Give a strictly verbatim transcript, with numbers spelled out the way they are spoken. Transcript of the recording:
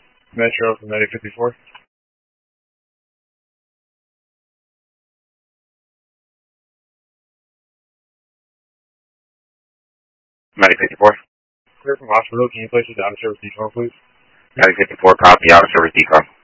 Metro from Medic fifty-four. Medic fifty-four. Clear from hospital. Can you place it down to service decon, please? Medic fifty-four, copy, out of service decon.